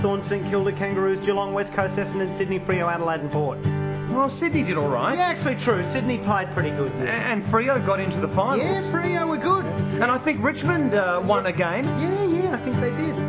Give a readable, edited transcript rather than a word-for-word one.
Thorn, St Kilda, Kangaroos, Geelong, West Coast, Essendon, Sydney, Freo, Adelaide and Port. Well, Sydney did all right. Yeah, actually true. Sydney played pretty good. Yeah. And Freo got into the finals. Yeah, Freo were good. And I think Richmond won a game. Yeah, I think they did.